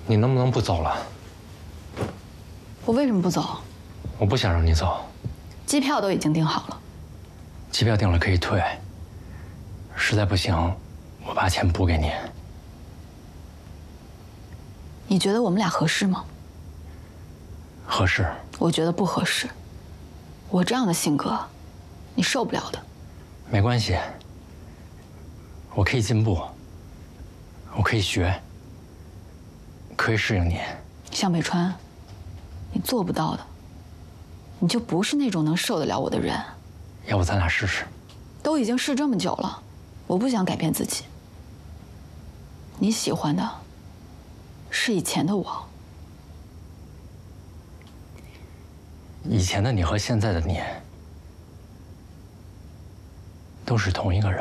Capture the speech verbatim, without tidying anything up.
你能不能不走了？ 我为什么不走？ 我不想让你走。 机票都已经订好了。 机票订了可以退，实在不行，我把钱补给你。 你觉得我们俩合适吗？ 合适。 我觉得不合适。我这样的性格，你受不了的。 没关系，我可以进步，我可以学，可以适应你。 向北川，你做不到的，你就不是那种能受得了我的人。 要不咱俩试试？ 都已经试这么久了，我不想改变自己。你喜欢的是以前的我。 以前的你和现在的你都是同一个人。